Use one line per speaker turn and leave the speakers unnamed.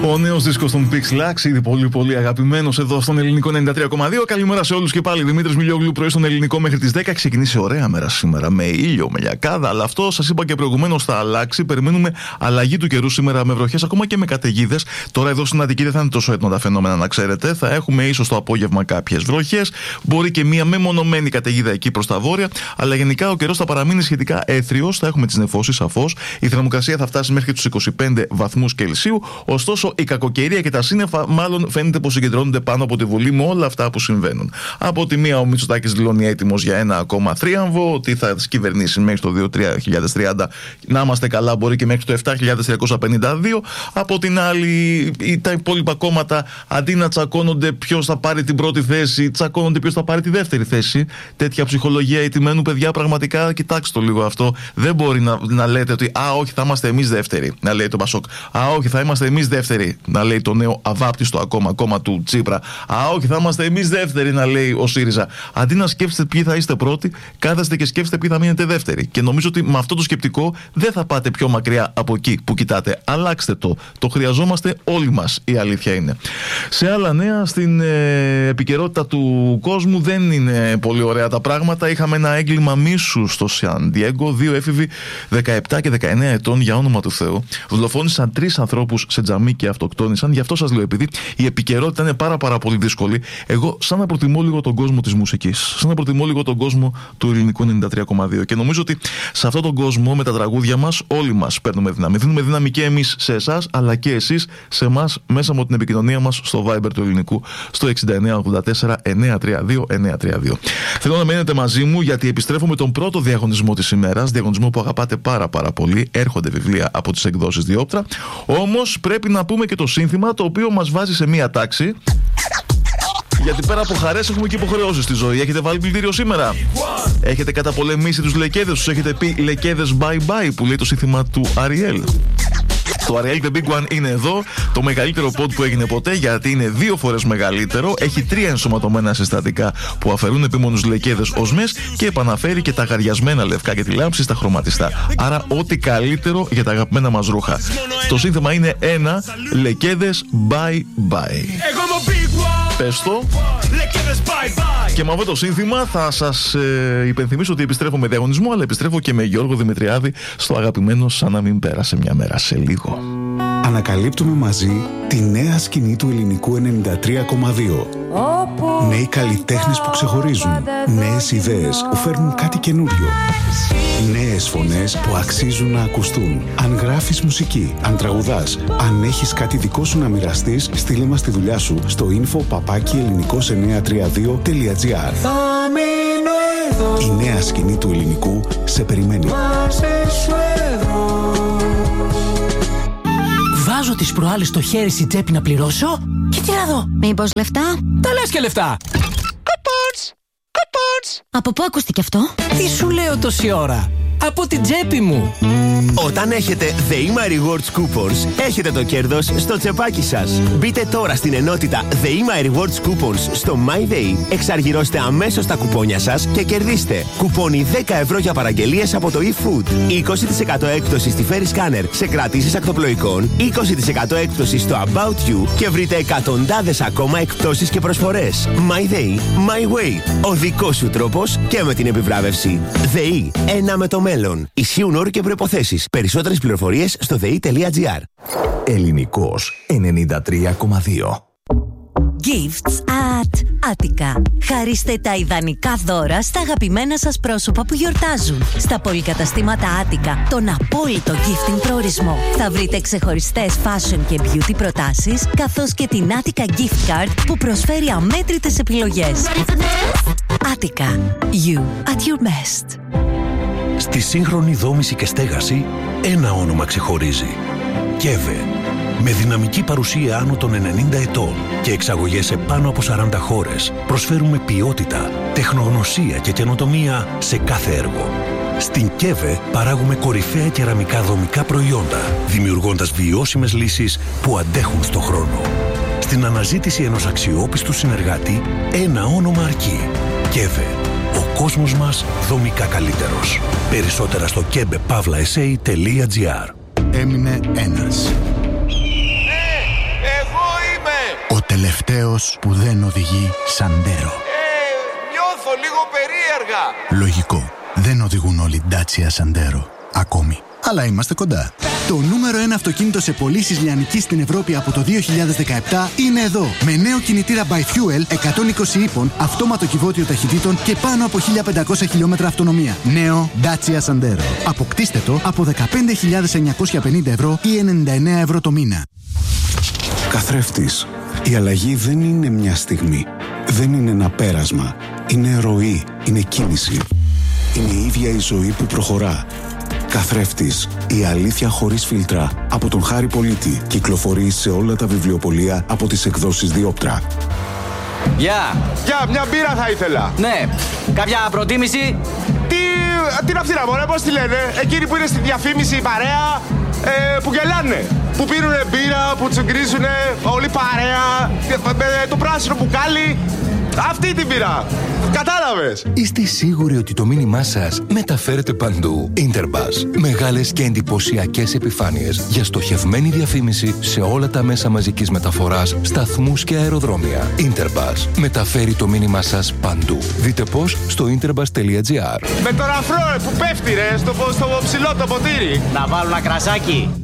Ο νέος δίσκος των Pixlax, ήδη πολύ πολύ αγαπημένος εδώ στον ελληνικό 93,2. Καλημέρα σε όλους και πάλι. Δημήτρης Μιλιόγλου, πρωί στον ελληνικό μέχρι τις 10. Ξεκινήσει ωραία μέρα σήμερα με ήλιο, με λιακάδα. Αλλά αυτό σας είπα και προηγουμένως θα αλλάξει. Περιμένουμε αλλαγή του καιρού σήμερα με βροχές, ακόμα και με καταιγίδες. Τώρα εδώ στην Αττική δεν θα είναι τόσο έντονα τα φαινόμενα, να ξέρετε. Θα έχουμε ίσως το απόγευμα κάποιες βροχές. Μπορεί και μία μεμονωμένη καταιγίδα εκεί προς τα βόρεια. Αλλά γενικά ο καιρός θα παραμείνει σχετικά έθριος. Θα έχουμε τις νεφώσεις σαφώς. Η θερμοκρασία θα φτάσει μέχρι τους 25 βαθμούς Κελσίου. Ωστόσο, η κακοκαιρία και τα σύννεφα μάλλον φαίνεται πως συγκεντρώνονται πάνω από τη Βουλή με όλα αυτά που συμβαίνουν. Από τη μία, ο Μητσοτάκης δηλώνει έτοιμος για ένα ακόμα θρίαμβο, ότι θα κυβερνήσει μέχρι το 2030. Να είμαστε καλά, μπορεί και μέχρι το 7.352. Από την άλλη, τα υπόλοιπα κόμματα αντί να τσακώνονται ποιος θα πάρει την πρώτη θέση, τσακώνονται ποιος θα πάρει τη δεύτερη θέση. Τέτοια ψυχολογία ηττημένου, παιδιά, πραγματικά κοιτάξτε το λίγο αυτό. Δεν μπορεί να λέτε ότι όχι, θα είμαστε εμείς δεύτεροι, να λέει το Πασόκ. Όχι, θα είμαστε εμείς δεύτεροι, να λέει το νέο αβάπτιστο ακόμα κόμμα του Τσίπρα. Όχι, θα είμαστε εμείς δεύτεροι, να λέει ο ΣΥΡΙΖΑ. Αντί να σκέφτεστε ποιοι θα είστε πρώτοι, κάθεστε και σκέφτεστε ποιοι θα μείνετε δεύτεροι. Και νομίζω ότι με αυτό το σκεπτικό δεν θα πάτε πιο μακριά από εκεί που κοιτάτε. Αλλάξτε το. Το χρειαζόμαστε όλοι μας, η αλήθεια είναι. Σε άλλα νέα, στην επικαιρότητα του κόσμου δεν είναι πολύ ωραία τα πράγματα. Είχαμε ένα έγκλημα μίσου στο Σαν Διέγκο. 2 έφηβοι 17 και 19 ετών, για όνομα του Θεού, δολοφόνησαν 3 ανθρώπους σε τζαμί και αυτοκτόνησαν. Γι' αυτό σας λέω, επειδή η επικαιρότητα είναι πάρα πολύ δύσκολη, εγώ σαν να προτιμώ λίγο τον κόσμο της μουσικής, σαν να προτιμώ λίγο τον κόσμο του ελληνικού 93,2. Και νομίζω ότι σε αυτόν τον κόσμο, με τα τραγούδια μας, όλοι μας παίρνουμε δύναμη. Δίνουμε δύναμη και εμείς σε εσάς, αλλά και εσείς σε εμάς, μέσα από την επικοινωνία μας στο Viber του ελληνικού, στο 6984 932 932. Θέλω να μένετε μαζί μου, γιατί επιστρέφω με τον πρώτο διαγωνισμό της ημέρας. Διαγωνισμό που αγαπάτε πάρα πολύ. Έρχονται βιβλία από τις εκδόσεις Διόπτρα. Όμως πρέπει να πούμε και το σύνθημα, το οποίο μας βάζει σε μία τάξη. Γιατί πέρα από χαρές έχουμε και υποχρεώσεις στη ζωή. Έχετε βάλει πλυντήριο σήμερα? Έχετε καταπολεμήσει τους λεκέδες? Τους έχετε πει λεκέδες bye bye, που λέει το σύνθημα του Αριέλ? Το Ariel The Big One είναι εδώ, το μεγαλύτερο pod που έγινε ποτέ, γιατί είναι 2 φορές μεγαλύτερο. Έχει 3 ενσωματωμένα συστατικά που αφαιρούν επίμονους λεκέδες οσμές και επαναφέρει και τα αγαριασμένα λευκά και τη λάμψη στα χρωματιστά. Άρα, ό,τι καλύτερο για τα αγαπημένα μας ρούχα. Το σύνθημα είναι ένα, λεκέδες bye bye. Πες το. Και με αυτό το σύνθημα θα σας υπενθυμίσω ότι επιστρέφω με διαγωνισμό, αλλά επιστρέφω και με Γιώργο Δημητριάδη στο αγαπημένο Σαν να μην πέρασε μια μέρα, σε λίγο.
Ανακαλύπτουμε μαζί τη νέα σκηνή του ελληνικού 93,2. Νέοι καλλιτέχνες που ξεχωρίζουν. Νέες ιδέες που φέρνουν κάτι καινούριο. Νέες φωνές που αξίζουν να ακουστούν. Αν γράφεις μουσική, αν τραγουδάς, αν έχεις κάτι δικό σου να μοιραστείς, στείλε μας τη δουλειά σου στο info@ελληνικός932.gr. Η νέα σκηνή του ελληνικού σε περιμένει.
Βάζω τις προάλλες το χέρι στη τσέπη να πληρώσω και τι να δω.
Μήπως λεφτά?
Τα λες και λεφτά. Κουπόνς.
Από πού ακούστηκε αυτό?
Τι σου λέω τόση ώρα? Από την τσέπη μου.
Όταν έχετε ΔΕΗΜΑ Rewards Coupons, έχετε το κέρδος στο τσεπάκι σας. Μπείτε τώρα στην ενότητα ΔΕΗΜΑ Rewards Coupons στο MyDay, εξαργυρώστε αμέσως τα κουπόνια σας και κερδίστε κουπόνι 10 ευρώ για παραγγελίες από το eFood, 20% έκπτωση στη Ferry Scanner σε κρατήσεις ακτοπλοϊκών, 20% έκπτωση στο About You και βρείτε εκατοντάδες ακόμα εκπτώσεις και προσφορές. MyDay, My Way. Ο δικός σου τρόπος και με την επιβράβευση. ΔΕΗ, ένα με το μέλλον. Ισχύουν όροι και προϋποθέσεις. Περισσότερες πληροφορίες στο dei.gr.
Ελληνικός 93,2.
Gifts at Attica. Χαρίστε τα ιδανικά δώρα στα αγαπημένα σας πρόσωπα που γιορτάζουν. Στα πολυκαταστήματα Attica, τον απόλυτο gifting προορισμό. Θα βρείτε ξεχωριστές fashion και beauty προτάσεις, καθώς και την Attica Gift Card που προσφέρει αμέτρητες επιλογές. Attica. You at your best.
Στη σύγχρονη δόμηση και στέγαση, ένα όνομα ξεχωρίζει. Κέβε. Με δυναμική παρουσία άνω των 90 ετών και εξαγωγές σε πάνω από 40 χώρες, προσφέρουμε ποιότητα, τεχνογνωσία και καινοτομία σε κάθε έργο. Στην Κέβε παράγουμε κορυφαία κεραμικά δομικά προϊόντα, δημιουργώντας βιώσιμες λύσεις που αντέχουν στο χρόνο. Στην αναζήτηση ενός αξιόπιστου συνεργάτη, ένα όνομα αρκεί. Κέβε. Ο κόσμος μας δομικά καλύτερος. Περισσότερα στο kebepavlaesa.gr.
Έμεινε ένας.
τελευταίος που δεν οδηγεί Σαντέρο.
Νιώθω λίγο περίεργα.
Λογικό. Δεν οδηγούν όλοι Dacia Sandero. Ακόμη. Αλλά είμαστε κοντά. Το νούμερο 1 αυτοκίνητο σε πωλήσεις λιανικής στην Ευρώπη από το 2017 είναι εδώ. Με νέο κινητήρα by Fuel 120 ύπων, αυτόματο κυβότιο ταχυτήτων και πάνω από 1500 χιλιόμετρα αυτονομία. Νέο Dacia Sandero. Αποκτήστε το από 15.950 ευρώ ή 99 ευρώ το μήνα.
Καθρέφτης. Η αλλαγή δεν είναι μια στιγμή. Δεν είναι ένα πέρασμα. Είναι ροή. Είναι κίνηση. Είναι η ίδια η ζωή που προχωρά. Καθρέφτης. Η αλήθεια χωρίς φίλτρα. Από τον Χάρη Πολίτη. Κυκλοφορεί σε όλα τα βιβλιοπωλεία από τις εκδόσεις Διόπτρα.
Γεια! Γεια, μια μπύρα θα ήθελα.
Ναι, κάποια προτίμηση?
Τι να φτύρα μωρέ, πώς τη λένε? Εκείνοι που είναι στη διαφήμιση η παρέα, που γελάνε. Που πίνουνε μπύρα, που τσουγκρίζουνε, όλη παρέα, με το πράσινο μπουκάλι. Αυτή την πήρα. Κατάλαβες.
Είστε σίγουροι ότι το μήνυμά σας μεταφέρεται παντού? Interbus. Μεγάλες και εντυπωσιακές επιφάνειες για στοχευμένη διαφήμιση σε όλα τα μέσα μαζικής μεταφοράς, σταθμούς και αεροδρόμια. Interbus. Μεταφέρει το μήνυμά σας παντού. Δείτε πώς στο interbus.gr.
Με τον αφρό που πέφτει ρε, στο ψηλό το ποτήρι.
Να βάλω ένα κρασάκι.